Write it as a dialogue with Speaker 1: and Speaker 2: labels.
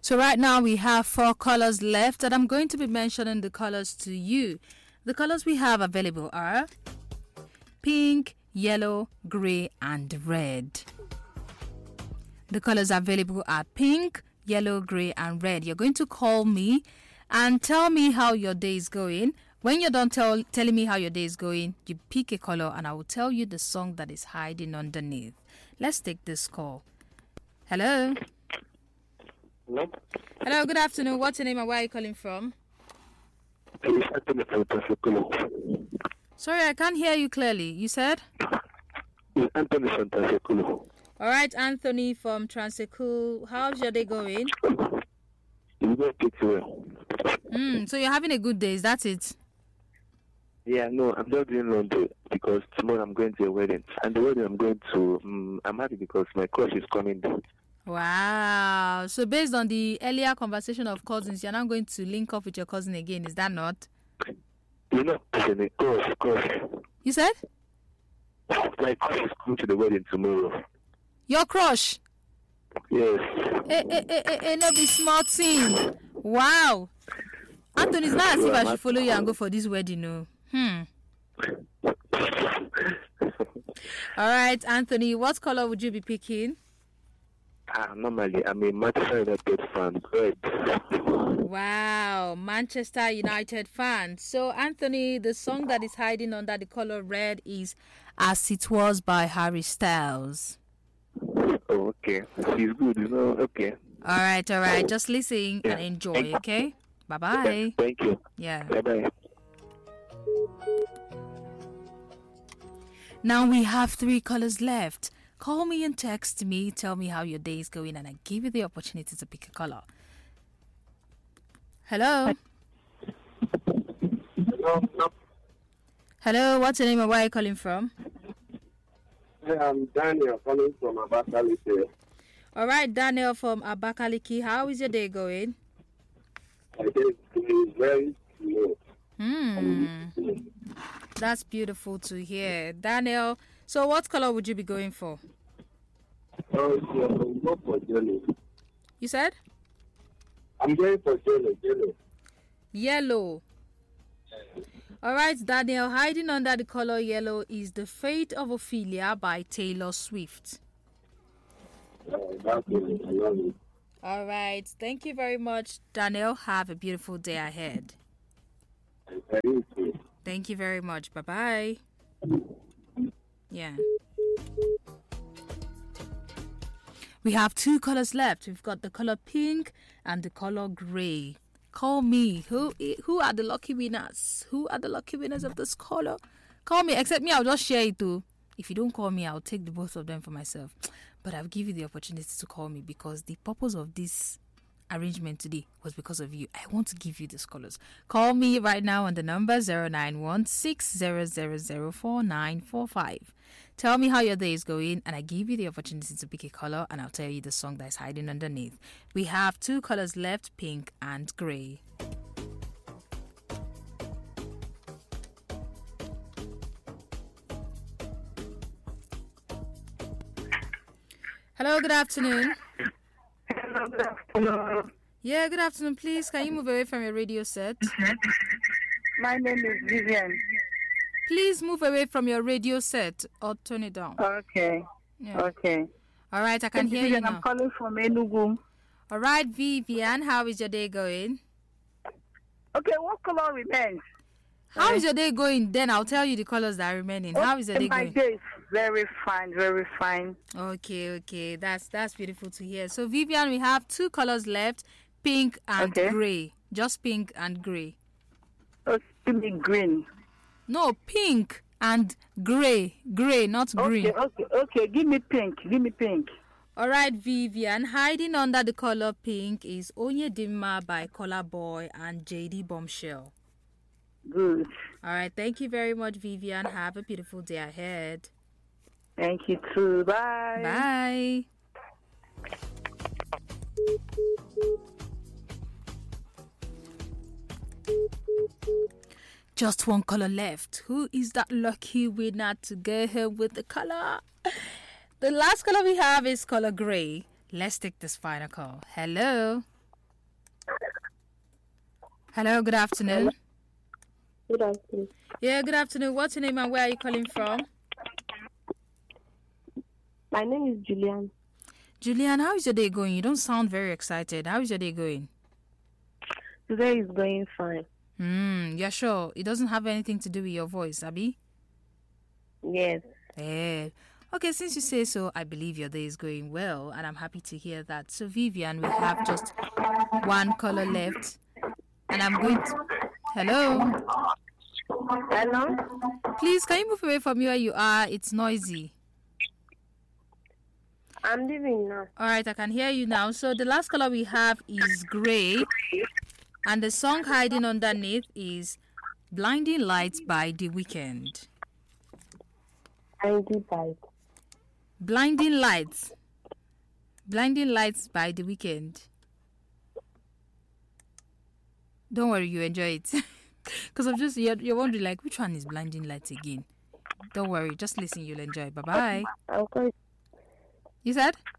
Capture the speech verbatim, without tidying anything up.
Speaker 1: So right now we have four colors left, and I'm going to be mentioning the colors to you. The colors we have available are pink, yellow, gray, and red. The colors available are pink, yellow, gray, and red. You're going to call me and tell me how your day is going. When you're done tell, telling me how your day is going, you pick a color and I will tell you the song that is hiding underneath. Let's take this call. Hello?
Speaker 2: Hello?
Speaker 1: Hello, good afternoon. What's your name and where are you calling from? Sorry, I can't hear you clearly. You said?
Speaker 2: It's Anthony Santaseculo.
Speaker 1: All right, Anthony from Transecool. How's your day going?
Speaker 2: It's going pretty well.
Speaker 1: Mm, so you're having a good day, is that it?
Speaker 2: Yeah, no, I'm just doing laundry because tomorrow I'm going to a wedding. And the wedding I'm going to, um, I'm happy because my crush is coming down.
Speaker 1: Wow. So based on the earlier conversation of cousins, you're now going to link up with your cousin again, is that not?
Speaker 2: You know, actually, crush, crush.
Speaker 1: You said?
Speaker 2: My crush is coming to the wedding tomorrow.
Speaker 1: Your crush?
Speaker 2: Yes.
Speaker 1: Eh, eh, eh, eh, eh, no be small thing. Wow. Anthony, it's not as if I should follow you and go for this wedding, no. Hmm. All right, Anthony, what color would you be picking?
Speaker 2: Ah, normally, I'm a Manchester United fan. Red.
Speaker 1: Wow, Manchester United fan. So, Anthony, the song that is hiding under the color red is As It Was by Harry Styles.
Speaker 2: Oh, okay. He's good, you know. Okay.
Speaker 1: All right, all right. Just listen
Speaker 2: Yeah.
Speaker 1: and enjoy, okay? Bye-bye.
Speaker 2: Thank you.
Speaker 1: Yeah.
Speaker 2: Bye-bye.
Speaker 1: Now we have three colors left. Call me and text me. Tell me how your day is going, and I give you the opportunity to pick a color. Hello?
Speaker 2: Hello.
Speaker 1: Hello, what's your name and where are you calling from?
Speaker 2: I'm Daniel, calling from Abakaliki.
Speaker 1: All right, Daniel from Abakaliki. How is your day going?
Speaker 2: My day is very slow.
Speaker 1: Hmm. That's beautiful to hear. Daniel, so what color would you be going for?
Speaker 2: Oh, yeah, I'm going for yellow.
Speaker 1: You said?
Speaker 2: I'm going for yellow, yellow.
Speaker 1: Yellow. All right, Daniel, hiding under the color yellow is The Fate of Ophelia by Taylor Swift.
Speaker 2: Uh, that's it. I love it.
Speaker 1: All right. Thank you very much, Daniel. Have a beautiful day ahead.
Speaker 2: Thank you.
Speaker 1: Thank you very much. Bye-bye. Yeah. We have two colors left. We've got the color pink and the color gray. Call me. Who who are the lucky winners? Who are the lucky winners of this color? Call me. Except me, I'll just share it too. If you don't call me, I'll take the both of them for myself. But I'll give you the opportunity to call me because the purpose of this arrangement today was because of you. I want to give you these colors. Call me right now on the number zero nine one six zero zero zero four nine four five. Tell me how your day is going and I give you the opportunity to pick a color and I'll tell you the song that is hiding underneath. We have two colors left, pink and gray. Hello, good afternoon.
Speaker 3: Hello, good afternoon.
Speaker 1: Yeah, good afternoon. Please, can you move away from your radio set?
Speaker 3: My name is Vivian.
Speaker 1: Please move away from your radio set or turn it down.
Speaker 3: Okay.
Speaker 1: Yeah.
Speaker 3: Okay.
Speaker 1: All right, I can hear you
Speaker 3: Vivian,
Speaker 1: now.
Speaker 3: I'm calling from Enugu.
Speaker 1: All right, Vivian, how is your day going?
Speaker 3: Okay, what color remains?
Speaker 1: How is your day going? Then I'll tell you the colors that are remaining. How is your day
Speaker 3: My
Speaker 1: going?
Speaker 3: day is very fine, very fine.
Speaker 1: Okay, okay. That's that's beautiful to hear. So, Vivian, we have two colors left, pink and
Speaker 3: Okay.
Speaker 1: gray. Just pink and gray.
Speaker 3: Oh, give me green.
Speaker 1: No, pink and gray. Gray, not green.
Speaker 3: Okay, okay, okay. Give me pink. Give me pink.
Speaker 1: All right, Vivian. Hiding under the color pink is Onye Dimma by Collar Boy and J D Bombshell.
Speaker 3: Good.
Speaker 1: All right. Thank you very much, Vivian. Have a beautiful day ahead.
Speaker 3: Thank you too. Bye.
Speaker 1: Bye. Just one color left. Who is that lucky winner to go home with the color? The last color we have is color gray. Let's take this final call. Hello. Hello, good afternoon.
Speaker 4: Good afternoon.
Speaker 1: Yeah, good afternoon. What's your name and where are you calling from?
Speaker 4: My name is Julian.
Speaker 1: Julian, how is your day going? You don't sound very excited. How is your day going?
Speaker 4: Today is going fine.
Speaker 1: Hmm, yeah, sure. It doesn't have anything to do with your voice, Abby?
Speaker 4: Yes.
Speaker 1: Eh. Okay, since you say so, I believe your day is going well, and I'm happy to hear that. So, Vivian, we have just one caller left, and I'm going to... Hello?
Speaker 4: Hello?
Speaker 1: Please, can you move away from where you are? It's noisy.
Speaker 4: I'm leaving now.
Speaker 1: All right, I can hear you now. So, the last color we have is gray, and the song hiding underneath is Blinding Lights by The Weeknd.
Speaker 4: ninety-five.
Speaker 1: Blinding Lights. Blinding Lights by The Weeknd. Don't worry, you enjoy it. Because I'm just, you're, you're wondering, like, which one is Blinding Lights again? Don't worry, just listen, you'll enjoy. Bye-bye.
Speaker 4: I'll call you.
Speaker 1: You said?